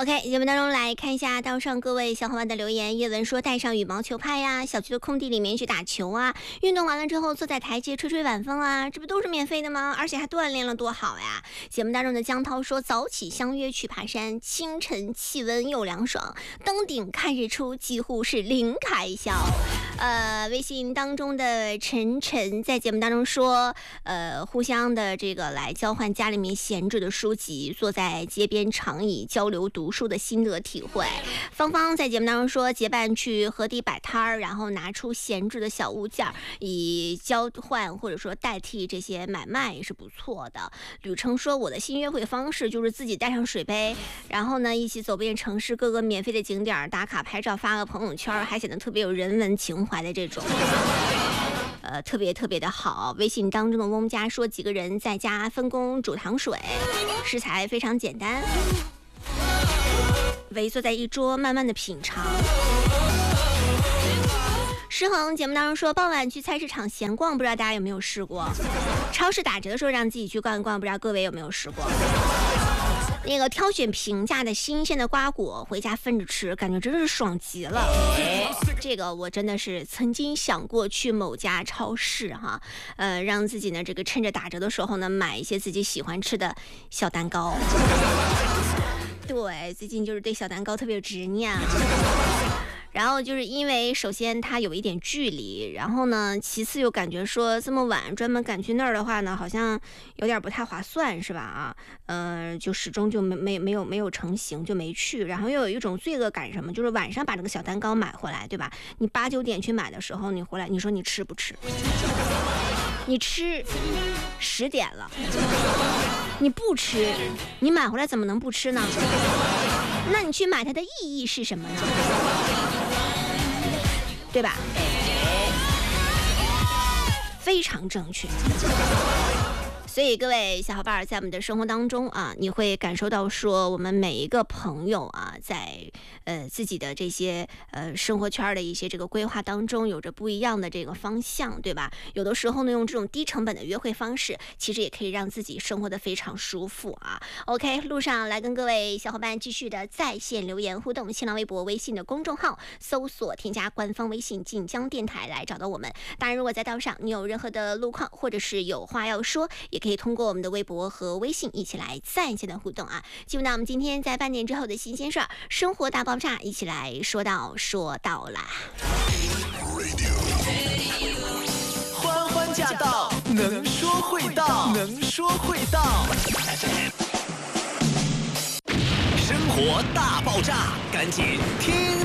OK， 节目当中来看一下道上各位小伙伴的留言。叶文说带上羽毛球拍呀，小区的空地里面去打球啊，运动完了之后坐在台阶吹吹晚风啊，这不都是免费的吗？而且还锻炼了，多好呀！节目当中的江涛说早起相约去爬山，清晨气温又凉爽，登顶看日出几乎是零开销。微信当中的晨晨在节目当中说，互相的这个来交换家里面闲置的书籍，坐在街边长椅交流读书的心得体会。芳芳在节目当中说，结伴去河堤摆摊儿，然后拿出闲置的小物件以交换或者说代替这些买卖也是不错的。吕成说，我的新约会方式就是自己带上水杯，然后呢一起走遍城市各个免费的景点，打卡拍照发个朋友圈，还显得特别有人文情怀的这种。特别的好。微信当中的翁家说，几个人在家分工煮糖水，食材非常简单，围坐在一桌慢慢的品尝。诗恒节目当中说，傍晚去菜市场闲逛，不知道大家有没有试过？超市打折的时候让自己去逛一逛，不知道各位有没有试过？那个挑选平价的新鲜的瓜果回家分着吃，感觉真是爽极了。这个我真的是曾经想过去某家超市哈，让自己呢这个趁着打折的时候呢买一些自己喜欢吃的小蛋糕。对，最近就是对小蛋糕特别有执念。然后就是因为首先它有一点距离，然后呢其次又感觉说这么晚专门赶去那儿的话呢好像有点不太划算，是吧就始终就没有成型，就没去。然后又有一种罪恶感，什么就是晚上把这个小蛋糕买回来，对吧？你8、9点去买的时候，你回来你说你吃不吃？你吃10点了，你不吃，你买回来怎么能不吃呢？那你去买它的意义是什么呢？对吧？非常正确。所以各位小伙伴在我们的生活当中啊，你会感受到说我们每一个朋友啊，在自己的这些生活圈的一些这个规划当中有着不一样的这个方向，对吧？有的时候呢用这种低成本的约会方式，其实也可以让自己生活的非常舒服啊。OK， 路上来跟各位小伙伴继续的在线留言互动，新浪微博微信的公众号搜索添加官方微信晋江电台来找到我们。当然如果在道上你有任何的路况或者是有话要说，也可以通过我们的微博和微信一起来在线的互动啊！进入到我们今天在半点之后的新鲜事儿，生活大爆炸，一起来说到啦！ 欢欢驾到，能说会道，能说会道。生活大爆炸，赶紧听。